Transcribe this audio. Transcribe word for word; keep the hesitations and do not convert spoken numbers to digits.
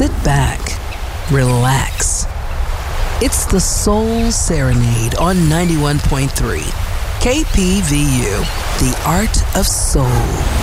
sit back, relax. It's the Soul Serenade on ninety-one point three. K P V U, the art of soul.